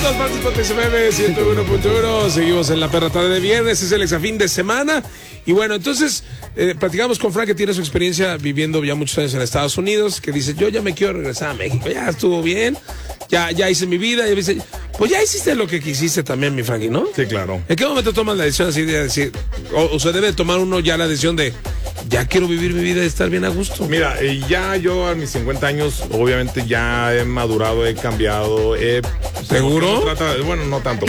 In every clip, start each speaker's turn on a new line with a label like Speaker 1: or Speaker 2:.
Speaker 1: todas partes, Ponte XFM 101.1. Seguimos en la perra tarde de viernes, es el exafín de semana. Y bueno, entonces platicamos con Frank, que tiene su experiencia viviendo ya muchos años en Estados Unidos, que dice, yo ya me quiero regresar a México, ya estuvo bien, ya hice mi vida. Y dice, pues ya hiciste lo que quisiste también, mi Frankie, ¿no?
Speaker 2: Sí, claro.
Speaker 1: ¿En qué momento tomas la decisión así de decir, o se debe tomar uno ya la decisión de, ya quiero vivir mi vida y estar bien a gusto?
Speaker 2: Mira, ya yo a mis 50 años, obviamente ya he madurado, he cambiado,
Speaker 1: ¿Seguro?
Speaker 2: Bueno, no tanto.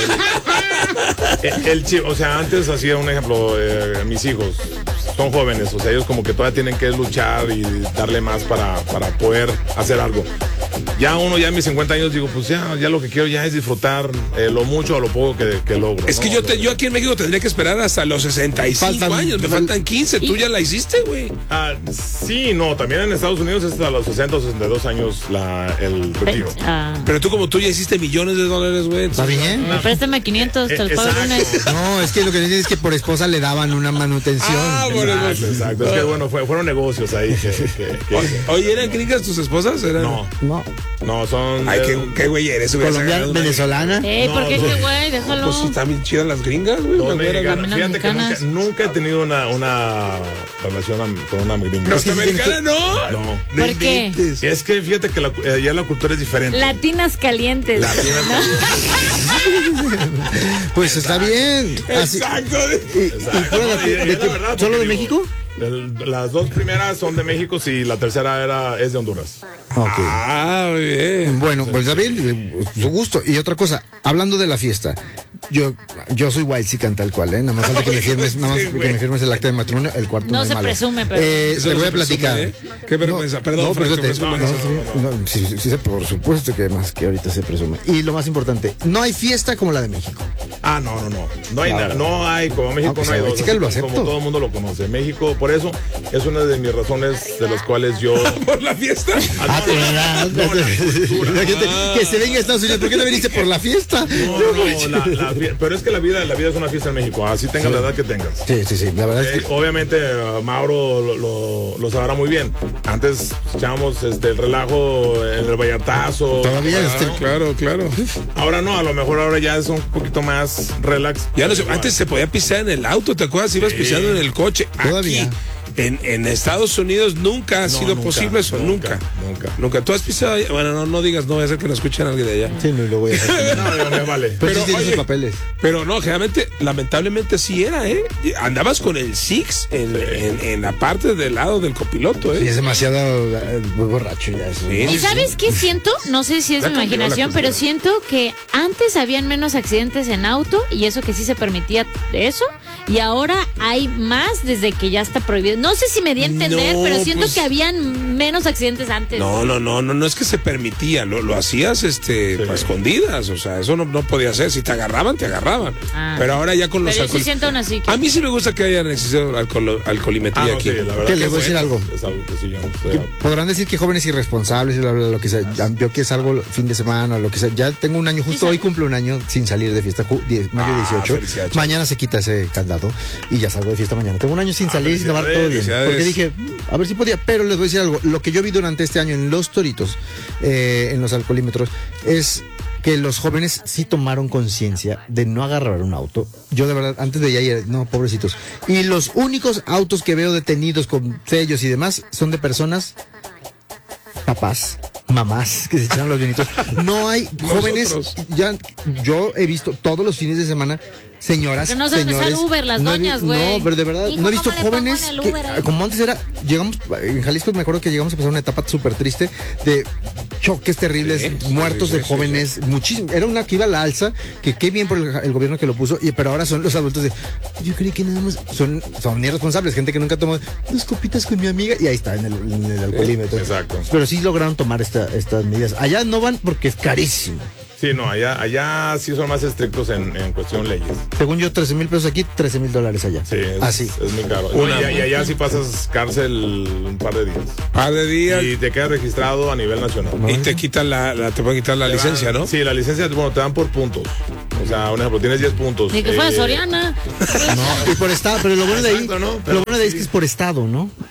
Speaker 2: O sea, antes hacía un ejemplo, mis hijos son jóvenes, o sea, ellos como que todavía tienen que luchar y darle más para poder hacer algo. Ya uno, ya a mis 50 años, digo, pues ya lo que quiero ya es disfrutar lo mucho o lo poco que logro.
Speaker 1: Es que yo aquí en México tendría que esperar hasta los 65 años, me faltan 15, ¿tú ya la hiciste, güey?
Speaker 2: Sí, no, también en Estados Unidos es hasta los 60 o 62 años el retiro.
Speaker 1: Pero tú ya hiciste millones de dólares, güey.
Speaker 3: ¿Está bien?
Speaker 4: Préstame 500, te lo pago el lunes.
Speaker 3: No, es que lo que dicen es que por esposa le daban una manutención.
Speaker 2: Exacto. Es que bueno, fueron negocios ahí.
Speaker 1: Oye, ¿eran gringas tus esposas?
Speaker 2: No, son...
Speaker 1: Ay, qué güey eres, güey.
Speaker 3: ¿Colombiana, venezolana?
Speaker 4: ¿Por qué qué güey? Déjalo.
Speaker 1: Pues están bien chidas las gringas, güey.
Speaker 2: Fíjate que nunca he tenido una relación con una gringa.
Speaker 1: ¿Norteamericana no?
Speaker 2: No.
Speaker 4: ¿Por qué?
Speaker 2: Es que fíjate que ya la cultura es diferente.
Speaker 4: Latinas calientes.
Speaker 3: Pues está bien.
Speaker 1: Exacto.
Speaker 3: ¿Solo de México?
Speaker 2: Las dos primeras son de México y la tercera es de Honduras.
Speaker 3: Okay.
Speaker 1: Muy bien.
Speaker 3: Bueno, pues está bien, su gusto. Y otra cosa, hablando de la fiesta, yo soy whitezican tal cual, nada más falta que me firmes, que me firmes el acta de matrimonio, el cuarto
Speaker 4: no
Speaker 3: es
Speaker 4: se
Speaker 3: malo.
Speaker 4: presume, pero
Speaker 3: te voy a platicar.
Speaker 1: Qué vergüenza, perdón.
Speaker 3: Sí, por supuesto que más que ahorita se presume. Y lo más importante, no hay fiesta como la de México.
Speaker 2: No hay nada, no hay, como México no hay dos, como todo el mundo lo conoce. México, por eso, es una de mis razones de las cuales yo...
Speaker 1: ¿Por la fiesta?
Speaker 3: Que se venga a Estados Unidos, ¿por qué no viniste por la fiesta?
Speaker 2: Pero es que la vida es una fiesta en México, así tengas la edad que tengas.
Speaker 3: Sí, la verdad es que...
Speaker 2: Obviamente, Mauro lo sabrá muy bien. Antes echábamos el relajo en el Vallartazo.
Speaker 3: Todavía
Speaker 1: claro.
Speaker 2: Ahora no, a lo mejor ahora ya es un poquito más relax.
Speaker 1: Ya no sé, antes se podía pisar en el auto, ¿te acuerdas? Ibas pisando en el coche.
Speaker 3: Todavía.
Speaker 1: Aquí, en Estados Unidos nunca ha sido posible eso, nunca. ¿Tú has pisado ahí? Bueno, no digas, no voy a hacer que lo escuchen alguien de allá.
Speaker 3: Sí, no lo voy a hacer.
Speaker 2: No, me vale.
Speaker 3: Pero sí tiene sus papeles.
Speaker 1: Pero no, generalmente, lamentablemente sí era, andabas con el Six en la parte del lado del copiloto,
Speaker 3: Sí, es demasiado muy borracho ya eso.
Speaker 1: Sí.
Speaker 4: ¿Y sabes qué siento? No sé si es mi imaginación, pero siento que antes habían menos accidentes en auto y eso que sí se permitía eso, y ahora hay más desde que ya está prohibido. No sé si me di a entender, pero siento que habían menos accidentes antes.
Speaker 1: No es que se permitía, lo hacías a escondidas, o sea, eso no podía ser. Si te agarraban, te agarraban. Pero ahora ya con los
Speaker 4: alcohol. Sí siento así que...
Speaker 1: A mí sí me gusta que hayan existido alcoholimetría aquí.
Speaker 2: Sí, la verdad
Speaker 3: que les voy a decir algo.
Speaker 2: Es algo que sí,
Speaker 3: podrán decir que jóvenes irresponsables y lo que sea. Yo que salgo fin de semana, lo que sea. Ya tengo un año, justo hoy cumple un año sin salir de fiesta, mayo 18. Mañana se quita ese candado y ya salgo de fiesta mañana. Tengo un año sin salir y sin tomar todo bien. Porque dije, a ver si podía, pero les voy a decir algo. Lo que yo vi durante este año en los toritos, en los alcoholímetros, es que los jóvenes sí tomaron conciencia de no agarrar un auto. Yo de verdad, antes de ayer, no, pobrecitos. Y los únicos autos que veo detenidos con sellos y demás son de personas, papás, mamás que se echaron los vinitos. No hay jóvenes. Ya yo he visto todos los fines de semana señoras,
Speaker 4: pero no saben
Speaker 3: señores,
Speaker 4: usar Uber, las doñas, güey.
Speaker 3: No, pero de verdad,
Speaker 4: Hijo,
Speaker 3: no he visto
Speaker 4: ¿cómo le
Speaker 3: jóvenes
Speaker 4: pongo en el
Speaker 3: que,
Speaker 4: Uber ahí?
Speaker 3: como antes era, en Jalisco me acuerdo que llegamos a pasar una etapa súper triste de choques terribles, muertos de jóvenes, muchísimo. Era una que iba a la alza, que qué bien por el gobierno que lo puso, pero ahora son los adultos de, yo creí que nada más, son irresponsables, gente que nunca tomó 2 copitas con mi amiga, y ahí está, en el alcoholímetro.
Speaker 2: Exacto.
Speaker 3: Pero sí lograron tomar estas medidas. Allá no van porque es carísimo.
Speaker 2: Sí, no, allá sí son más estrictos en cuestión leyes.
Speaker 3: Según yo, 13,000 pesos aquí, $13,000 allá.
Speaker 2: Sí,
Speaker 3: así.
Speaker 2: Es muy caro. Y allá sí pasas cárcel un par de días. Y te quedas registrado a nivel nacional.
Speaker 1: Y te quitan te pueden quitar la licencia, ¿no?
Speaker 2: Sí, la licencia, bueno, te dan por puntos. O sea, un ejemplo, tienes 10 puntos.
Speaker 4: Ni que fuera Soriana.
Speaker 3: No, y por estado, pero lo bueno de ahí,
Speaker 2: Exacto, ¿no?
Speaker 3: Lo bueno de ahí es que es por estado, ¿no?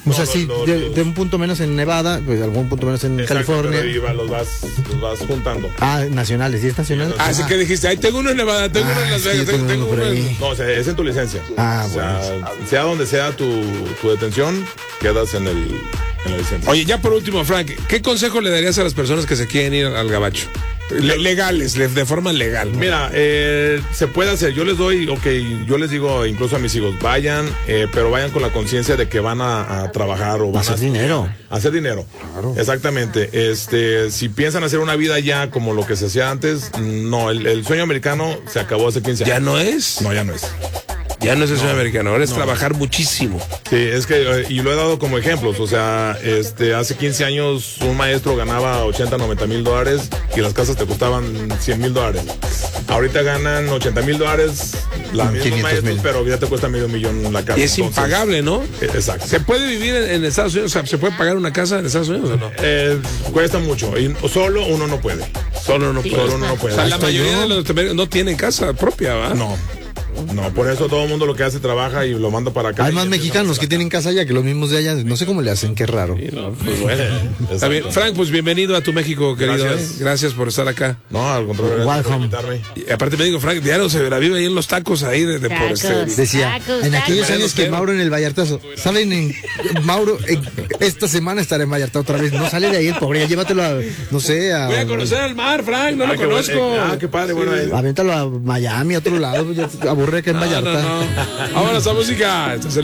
Speaker 3: O sea, sí, de un punto menos en Nevada, pues algún punto menos en California.
Speaker 2: Los vas juntando.
Speaker 3: Nacionales, ¿y es nacional?
Speaker 1: Así que dijiste, ahí tengo uno en Nevada, tengo uno en Las Vegas, tengo uno en...
Speaker 2: No, o sea, es en tu licencia.
Speaker 3: Bueno.
Speaker 2: Sea donde sea tu detención, quedas en la licencia.
Speaker 1: Oye, ya por último, Frank, ¿qué consejo le darías a las personas que se quieren ir al gabacho? Legales, de forma legal, ¿no?
Speaker 2: Mira, se puede hacer. Yo les digo incluso a mis hijos, vayan, pero vayan con la conciencia de que van a trabajar o van
Speaker 3: a hacer dinero.
Speaker 2: Hacer dinero.
Speaker 3: Claro.
Speaker 2: Exactamente. Si piensan hacer una vida ya como lo que se hacía antes, no, el sueño americano se acabó hace 15 años.
Speaker 1: ¿Ya no es?
Speaker 2: No, ya no es.
Speaker 1: Ya no es el sueño americano, ahora es trabajar muchísimo.
Speaker 2: Sí, es que, y lo he dado como ejemplos, o sea, hace 15 años un maestro ganaba 80, 90 mil dólares y las casas te costaban 100 mil dólares. Ahorita ganan 80 mil dólares, la misma maestros, pero ya te cuesta $500,000 la casa.
Speaker 1: Y es impagable, ¿no?
Speaker 2: Exacto.
Speaker 1: ¿Se puede vivir en Estados Unidos? O sea, ¿se puede pagar una casa en Estados Unidos o no?
Speaker 2: Cuesta mucho, y solo uno no puede.
Speaker 1: Solo uno puede. O sea, la mayoría de los no tienen casa propia, ¿va?
Speaker 2: No, por eso todo el mundo lo que hace trabaja y lo manda para acá.
Speaker 3: Hay más mexicanos que tienen casa allá que los mismos de allá. No sé cómo le hacen, qué raro.
Speaker 1: Sí, no, pues bueno. Está bien. Frank, pues bienvenido a tu México, querido.
Speaker 2: Gracias.
Speaker 1: Gracias por estar acá.
Speaker 2: No, al contrario, gracias por invitarme.
Speaker 1: Y aparte me digo, Frank, diario se la vive ahí en los tacos ahí
Speaker 3: Decía, en aquellos años que Mauro en el Vallartazo, Mauro, esta semana estará en Vallarta otra vez. No sale de ahí el pobre, ya llévatelo a, no sé,
Speaker 1: voy a conocer el mar, Frank, no lo conozco.
Speaker 2: Qué padre, bueno.
Speaker 3: Avéntalo a Miami, a otro lado, ya aburre que en Vallarta.
Speaker 1: Vámonos a música. Este es el